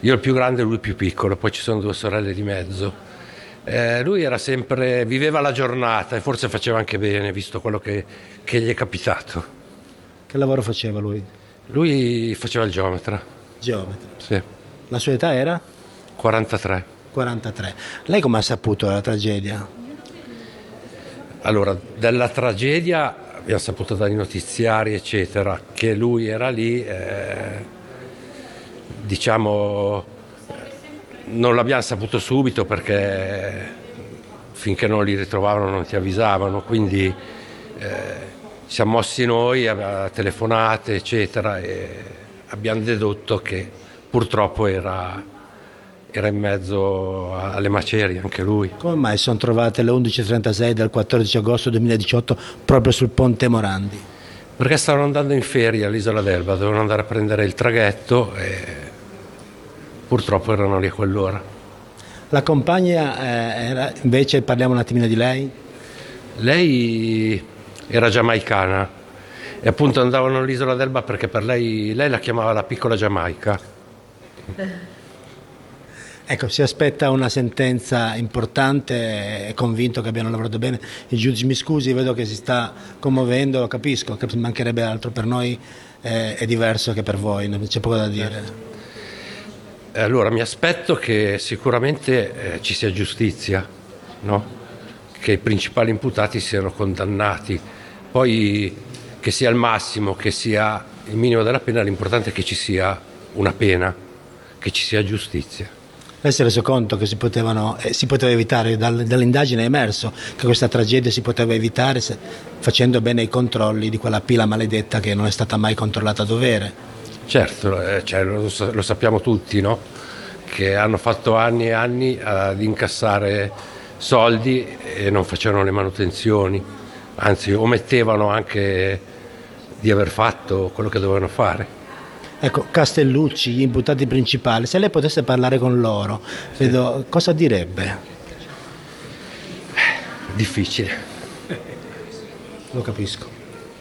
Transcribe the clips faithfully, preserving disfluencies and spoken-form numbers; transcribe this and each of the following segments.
Io il più grande e lui il più piccolo, poi ci sono due sorelle di mezzo. Eh, lui era sempre, viveva la giornata e forse faceva anche bene, visto quello che, che gli è capitato. Che lavoro faceva lui? Lui faceva il geometra, Geometra. sì, La sua età era? quarantatré. quarantatré. Lei come ha saputo la tragedia? Allora, della tragedia abbiamo saputo dai notiziari, eccetera, che lui era lì, eh, diciamo, non l'abbiamo saputo subito perché finché non li ritrovavano non ti avvisavano, quindi eh, ci siamo mossi noi a telefonate, eccetera, e abbiamo dedotto che purtroppo era, era in mezzo alle macerie anche lui. Come mai sono trovate alle undici e trentasei del quattordici agosto duemiladiciotto proprio sul ponte Morandi? Perché stavano andando in ferie all'Isola d'Elba, dovevano andare a prendere il traghetto e purtroppo erano lì a quell'ora. La compagna eh, era, invece parliamo un attimino di lei? Lei era giamaicana e appunto andavano all'Isola d'Elba perché per lei, lei la chiamava la piccola Giamaica. Ecco, si aspetta una sentenza importante, è convinto che abbiano lavorato bene. Il giudice, mi scusi, vedo che si sta commuovendo, lo capisco, che mancherebbe altro, per noi eh, è diverso che per voi, non c'è poco da dire. Allora mi aspetto che sicuramente eh, ci sia giustizia, no? Che i principali imputati siano condannati, poi che sia il massimo, che sia il minimo della pena, l'importante è che ci sia una pena, che ci sia giustizia. Lei si è reso conto che si, potevano, eh, si poteva evitare, dal, dall'indagine è emerso che questa tragedia si poteva evitare se, facendo bene i controlli di quella pila maledetta che non è stata mai controllata a dovere. Certo, eh, cioè, lo, lo sappiamo tutti, no? Che hanno fatto anni e anni ad incassare soldi e non facevano le manutenzioni, anzi omettevano anche di aver fatto quello che dovevano fare. Ecco, Castellucci, gli imputati principali, se lei potesse parlare con loro, Sì. vedo, cosa direbbe? Difficile. Lo capisco.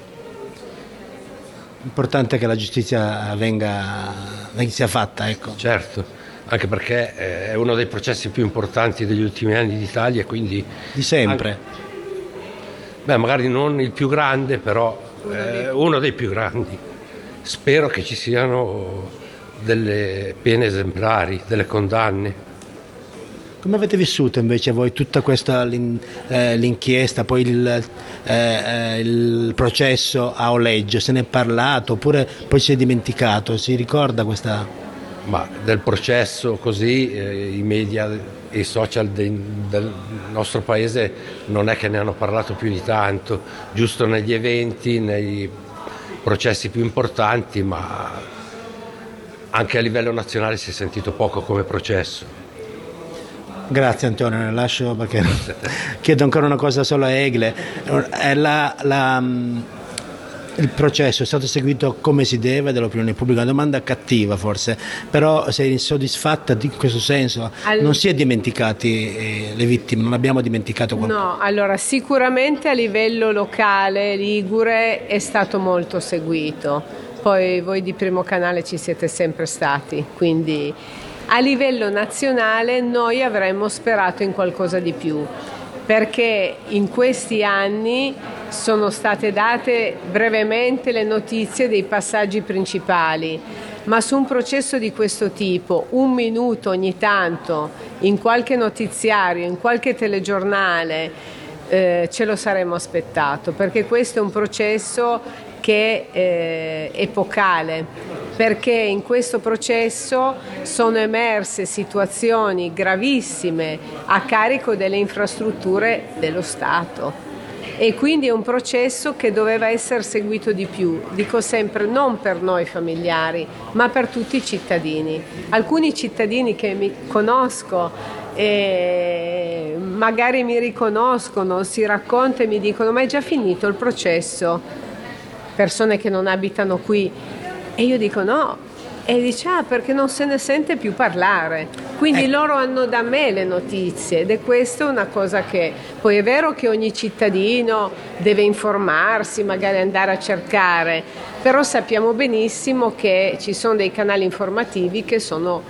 L'importante è che la giustizia venga, venga sia fatta, ecco. Certo, anche perché è uno dei processi più importanti degli ultimi anni d'Italia, quindi... Di sempre. Anche, beh, magari non il più grande, però eh, uno dei più grandi. Spero che ci siano delle pene esemplari, delle condanne. Come avete vissuto invece voi tutta questa eh, l'inchiesta, poi il, eh, il processo a Oleggio? Se ne è parlato oppure poi si è dimenticato? Si ricorda questa? Ma del processo così eh, i media e i social de, del nostro paese non è che ne hanno parlato più di tanto, giusto negli eventi, nei processi più importanti, ma anche a livello nazionale si è sentito poco come processo. Grazie Antonio, ne lascio perché chiedo ancora una cosa solo a Egle. La, la, il processo è stato seguito come si deve dall'opinione pubblica? Una domanda cattiva forse, però sei insoddisfatta di questo senso? All... Non si è dimenticati eh, le vittime, non abbiamo dimenticato qualcosa? No, allora sicuramente a livello locale ligure è stato molto seguito, poi voi di Primo Canale ci siete sempre stati, quindi... A livello nazionale noi avremmo sperato in qualcosa di più, perché in questi anni sono state date brevemente le notizie dei passaggi principali, ma su un processo di questo tipo, un minuto ogni tanto, in qualche notiziario, in qualche telegiornale, eh, ce lo saremmo aspettato, perché questo è un processo che è epocale, perché in questo processo sono emerse situazioni gravissime a carico delle infrastrutture dello Stato e quindi è un processo che doveva essere seguito di più, dico sempre non per noi familiari ma per tutti i cittadini. Alcuni cittadini che mi conosco e magari mi riconoscono, si raccontano e mi dicono ma è già finito il processo? Persone che non abitano qui, e io dico no, e dice ah perché non se ne sente più parlare, quindi ecco. Loro hanno da me le notizie ed è questa una cosa che poi è vero che ogni cittadino deve informarsi, magari andare a cercare, però sappiamo benissimo che ci sono dei canali informativi che sono